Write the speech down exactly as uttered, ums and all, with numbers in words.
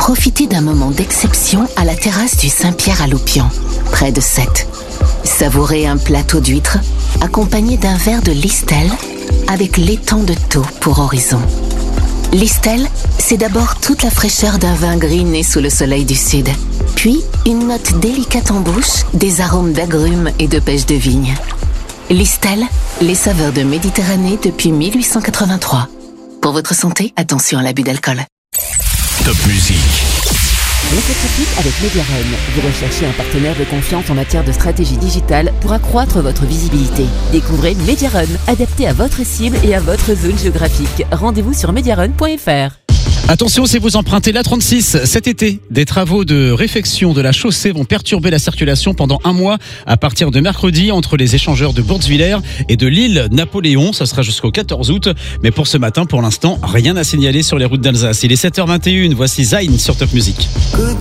profitez d'un moment d'exception à la terrasse du Saint-Pierre à Loupian, près de Sète. Savourez un plateau d'huîtres accompagné d'un verre de Listel avec l'étang de Thau pour horizon. Listel, c'est d'abord toute la fraîcheur d'un vin gris né sous le soleil du sud, puis une note délicate en bouche, des arômes d'agrumes et de pêche de vigne. Listel, les saveurs de Méditerranée depuis mille huit cent quatre-vingt-trois. Pour votre santé, attention à l'abus d'alcool. Top musique. L'infotrafic avec Mediarun. Vous recherchez un partenaire de confiance en matière de stratégie digitale pour accroître votre visibilité. Découvrez Mediarun, adapté à votre cible et à votre zone géographique. Rendez-vous sur mediarun point f r. Attention, si vous empruntez l'A trente-six cet été, des travaux de réfection de la chaussée vont perturber la circulation pendant un mois à partir de mercredi entre les échangeurs de Bourtzwiller et de l'île Napoléon. Ça sera jusqu'au quatorze août. Mais pour ce matin, pour l'instant, rien à signaler sur les routes d'Alsace. Il est sept heures vingt et une. Voici Zayn sur Top Music.